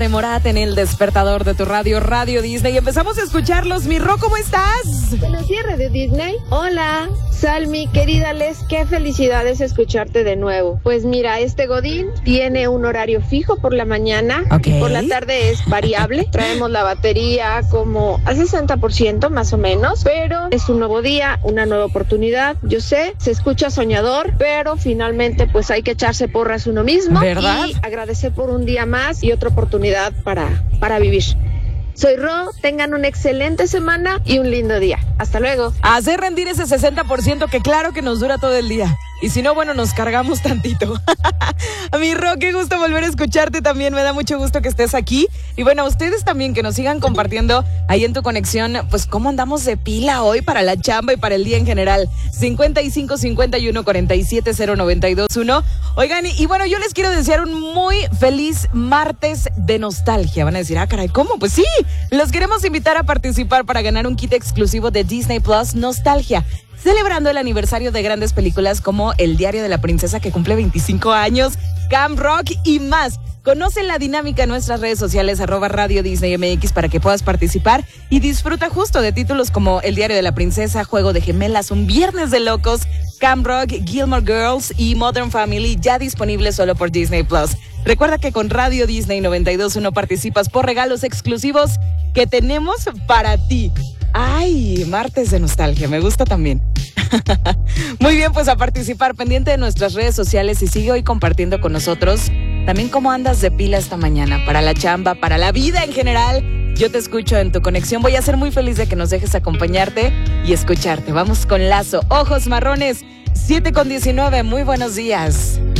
Demorate en el despertador de tu radio, Radio Disney. Y empezamos a escucharlos. Mi Ro, ¿cómo estás? Buenos días, Radio Disney. Hola, Salmi, querida Les, qué felicidades escucharte de nuevo. Pues mira, este Godín tiene un horario fijo por la mañana. Okay. Por la tarde es variable. Traemos la batería como al 60% más o menos. Pero es un nuevo día, una nueva oportunidad. Yo sé, se escucha soñador, pero finalmente pues hay que echarse porras uno mismo. ¿Verdad? Y agradecer por un día más y otra oportunidad para vivir. Soy Ro, tengan una excelente semana y un lindo día. Hasta luego. Hacer rendir ese 60% que claro que nos dura todo el día. Y si no, bueno, nos cargamos tantito. Mi Ro, qué gusto volver a escucharte también. Me da mucho gusto que estés aquí. Y bueno, a ustedes también que nos sigan compartiendo ahí en tu conexión, pues cómo andamos de pila hoy para la chamba y para el día en general. 55 51 47 0921. Oigan, y bueno, yo les quiero desear un muy feliz martes de nostalgia. Van a decir, caray, ¿cómo? Pues sí, los queremos invitar a participar para ganar un kit exclusivo de Disney Plus Nostalgia, celebrando el aniversario de grandes películas como El Diario de la Princesa, que cumple 25 años, Camp Rock y más. Conoce la dinámica en nuestras redes sociales, @Radio Disney MX, para que puedas participar y disfruta justo de títulos como El Diario de la Princesa, Juego de Gemelas, Un Viernes de Locos, Camp Rock, Gilmore Girls y Modern Family, ya disponibles solo por Disney Plus. Recuerda que con Radio Disney 92.1 participas por regalos exclusivos que tenemos para ti. Ay, martes de nostalgia, me gusta también. Muy bien, pues a participar, pendiente de nuestras redes sociales y sigue hoy compartiendo con nosotros también cómo andas de pila esta mañana, para la chamba, para la vida en general. Yo te escucho en tu conexión, voy a ser muy feliz de que nos dejes acompañarte y escucharte. Vamos con Lazo, Ojos Marrones, 7:19, muy buenos días.